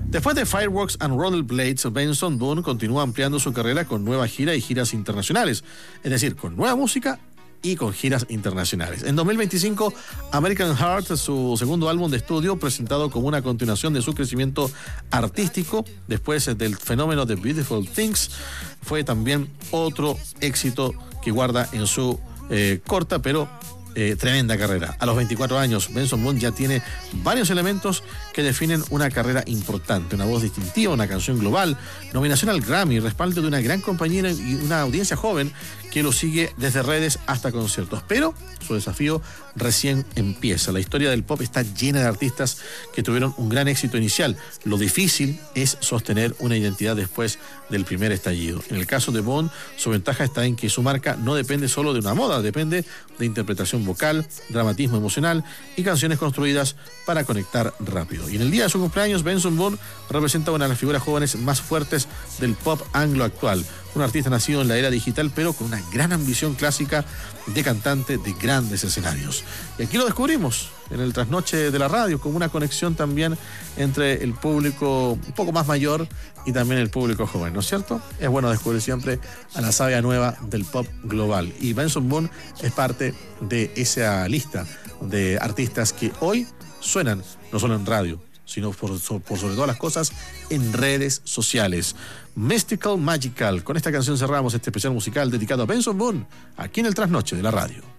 Después de Fireworks and Rollerblades, Benson Boone continúa ampliando su carrera con nueva gira y giras internacionales, es decir, con nueva música y con giras internacionales. En 2025, American Heart, su segundo álbum de estudio, presentado como una continuación de su crecimiento artístico después del fenómeno de Beautiful Things, fue también otro éxito que guarda en su corta pero tremenda carrera. A los 24 años, Benson Boone ya tiene varios elementos que definen una carrera importante: una voz distintiva, una canción global, nominación al Grammy, respaldo de una gran compañía y una audiencia joven que lo sigue desde redes hasta conciertos. Pero su desafío recién empieza. La historia del pop está llena de artistas que tuvieron un gran éxito inicial. Lo difícil es sostener una identidad después del primer estallido. En el caso de Boone, su ventaja está en que su marca no depende solo de una moda, depende de interpretación vocal, dramatismo emocional y canciones construidas para conectar rápido. Y en el día de su cumpleaños, Benson Boone representa una de las figuras jóvenes más fuertes del pop anglo actual. Un artista nacido en la era digital, pero con una gran ambición clásica de cantante de grandes escenarios. Y aquí lo descubrimos en el trasnoche de la radio, como una conexión también entre el público un poco más mayor y también el público joven, ¿no es cierto? Es bueno descubrir siempre a la savia nueva del pop global. Y Benson Boone es parte de esa lista de artistas que hoy suenan no solo en radio, sino por sobre todas las cosas en redes sociales. Mystical Magical. Con esta canción cerramos este especial musical dedicado a Benson Boone, aquí en el trasnoche de la radio.